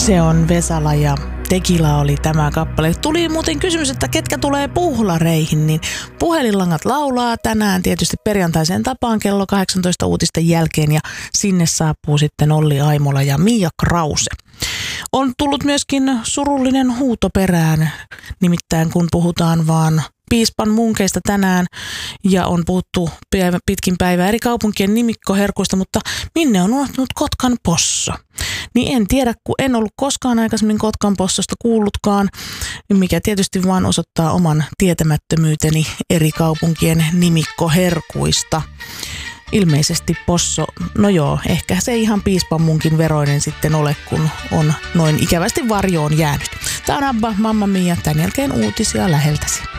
Se on Vesala ja Tekila oli tämä kappale. Tuli muuten kysymys, että ketkä tulee puhlareihin, niin puhelinlangat laulaa tänään tietysti perjantaiseen tapaan kello 18 uutisten jälkeen ja sinne saapuu sitten Olli Aimola ja Mia Krause. On tullut myöskin surullinen huuto perään, nimittäin kun puhutaan vaan piispan munkeista tänään ja on puhuttu pitkin päivää eri kaupunkien nimikkoherkuista, mutta minne on unohtunut Kotkan Posso? Niin en tiedä, kun en ollut koskaan aikaisemmin Kotkan Possosta kuullutkaan, mikä tietysti vaan osoittaa oman tietämättömyyteni eri kaupunkien nimikkoherkuista. Ilmeisesti Posso, no joo, ehkä se ihan piispan munkin veroinen sitten ole, kun on noin ikävästi varjoon jäänyt. Tämä on Abba, Mamma Mia, tämän jälkeen uutisia läheltäsi.